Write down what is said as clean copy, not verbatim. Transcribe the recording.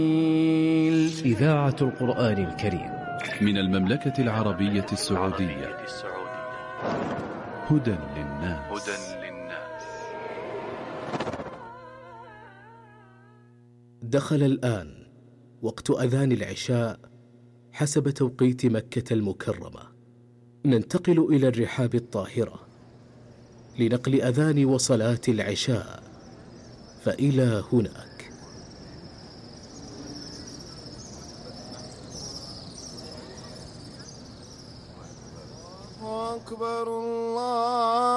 إذاعة القرآن الكريم من المملكة العربية السعودية. هدى للناس. دخل الآن وقت أذان العشاء حسب توقيت مكة المكرمة. ننتقل إلى الرحاب الطاهرة لنقل أذان وصلاة العشاء، فإلى هناك. أكبر الله